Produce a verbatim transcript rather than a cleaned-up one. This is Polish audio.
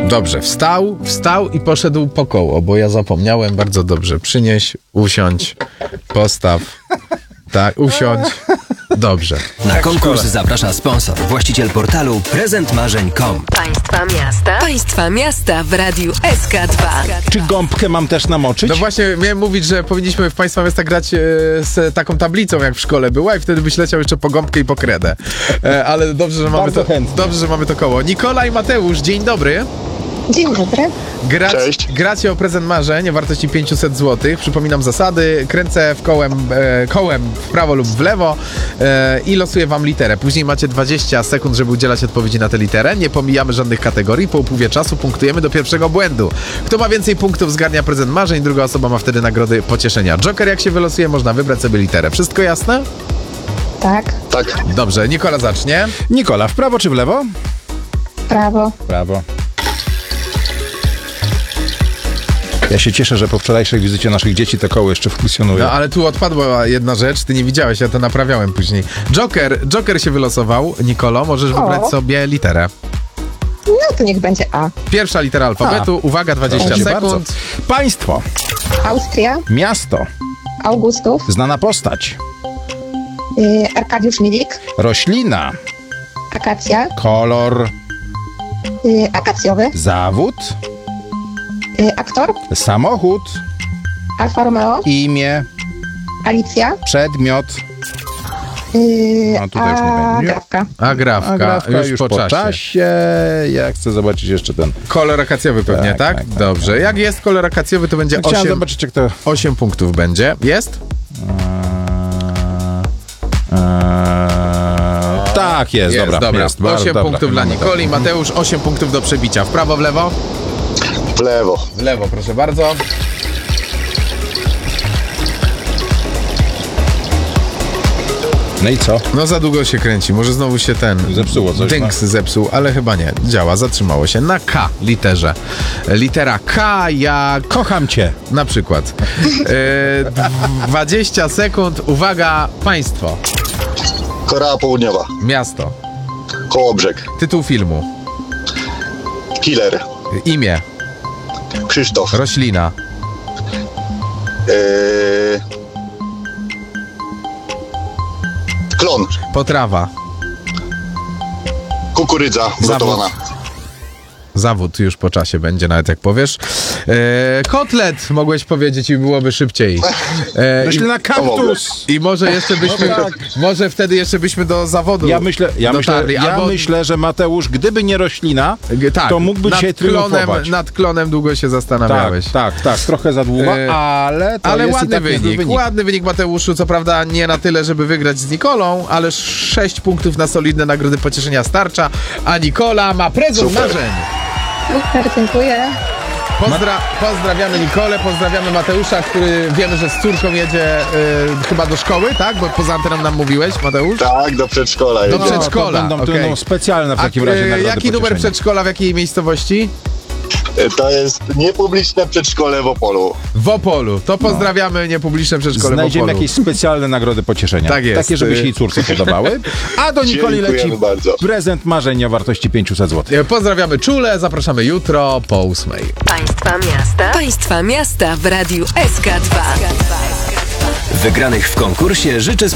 Dobrze, wstał, wstał i poszedł po koło, bo ja zapomniałem. Bardzo dobrze. Przynieś, usiądź, postaw. Tak, usiądź. Dobrze. Na konkurs zaprasza sponsor, właściciel portalu prezent marzeń kropka com. Państwa miasta. Państwa miasta w radiu S K dwa. Czy gąbkę mam też namoczyć? No właśnie, miałem mówić, że powinniśmy w Państwa miasta grać e, z taką tablicą, jak w szkole była, i wtedy byś leciał jeszcze po gąbkę i po kredę. E, ale dobrze, że mamy Bardzo to, chętnie. dobrze, że mamy to koło. Nikola i Mateusz, dzień dobry. Dzień dobry. Grać, Cześć. gracie o prezent marzeń o wartości pięćset złotych. Przypominam zasady. Kręcę w kołem, e, kołem w prawo lub w lewo e, i losuję wam literę. Później macie dwadzieścia sekund, żeby udzielać odpowiedzi na tę literę. Nie pomijamy żadnych kategorii. Po upływie czasu punktujemy do pierwszego błędu. Kto ma więcej punktów, zgarnia prezent marzeń. Druga osoba ma wtedy nagrody pocieszenia. Joker, jak się wylosuje, można wybrać sobie literę. Wszystko jasne? Tak, Tak. Dobrze, Nikola zacznie. Nikola, w prawo czy w lewo? prawo. Prawo. Ja się cieszę, że po wczorajszej wizycie naszych dzieci to koło jeszcze funkcjonuje. No ale tu odpadła jedna rzecz, ty nie widziałeś, ja to naprawiałem później. Joker, Joker się wylosował. Nikolo, możesz wybrać sobie literę. No to niech będzie A. Pierwsza litera alfabetu. Uwaga, dwadzieścia Proszę sekund. bardzo. Państwo, Austria, miasto, Augustów, znana postać, y, Arkadiusz Milik, roślina, akacja, kolor, y, akacjowy, zawód, y, aktor, samochód, Alfa Romeo, imię, Alicja, przedmiot. y, No, tutaj już nie a będzie. grafka. A grafka, A grafka już, po, czasie. czasie. Ja chcę zobaczyć jeszcze ten. Kolor akacjowy pewnie, tak? Tak, tak, tak, Dobrze. tak. Jak jest kolor akacjowy, to będzie Chciałem osiem, zobaczyć, jak to... osiem punktów będzie. Jest? Eee, tak, jest, Jest, dobra. dobra. Jest, bardzo osiem dobra. punktów dla Nikoli. Mateusz, osiem punktów do przebicia. W prawo, w lewo? W lewo. W lewo, proszę bardzo. No i co? No za długo się kręci, może znowu się ten... Zepsuło coś, Dynks zepsuł, ale chyba nie. Działa, zatrzymało się. Na K literze. Litera K jak... Kocham cię. Na przykład. E, dwadzieścia sekund. Uwaga, państwo. Korea Południowa. Miasto. Kołobrzeg. Tytuł filmu. Killer. Imię. Krzysztof. Roślina. Eee... Klon. Potrawa. Kukurydza gotowana. Zawód już po czasie będzie, nawet jak powiesz. E, kotlet mogłeś powiedzieć i byłoby szybciej. E, Roślina kaktus. I może jeszcze byśmy, No tak. może wtedy jeszcze byśmy do zawodu Ja myślę, ja myślę, dotarli. ja Albo, myślę, że Mateusz, gdyby nie roślina, G- tak, to mógłby nad dzisiaj klonem, triumfować. nad klonem długo się zastanawiałeś. Tak, tak, tak, trochę za długo, E, ale to Ale jest ładny i tak niezły wynik, wynik. ładny wynik Mateuszu, co prawda nie na tyle, żeby wygrać z Nikolą, ale sześć punktów na solidne nagrody pocieszenia starcza, a Nikola ma prezent Super. marzeń. Super, dziękuję. Pozdra pozdrawiamy Nikolę, pozdrawiamy Mateusza, który wiemy, że z córką jedzie y, chyba do szkoły, tak? Bo poza anteną nam mówiłeś, Mateusz? Tak, do przedszkola. Do jedzie. No, przedszkola, to będą, to okej. będą specjalne w A takim razie y, nagrody jaki numer pocieszenia. przedszkola, w jakiej miejscowości? To jest niepubliczne przedszkole w Opolu. W Opolu. To pozdrawiamy niepubliczne przedszkole w Znajdziemy Opolu. jakieś specjalne nagrody pocieszenia. Tak jest. Takie, żeby się jej córce podobały. A do Nikoli Dziękujemy leci bardzo. prezent marzeń o wartości pięćset złotych. Y, Pozdrawiamy czule, zapraszamy jutro po ósmej. Państwa miasta. Państwa miasta w radiu S K dwa. Wygranych w konkursie życzę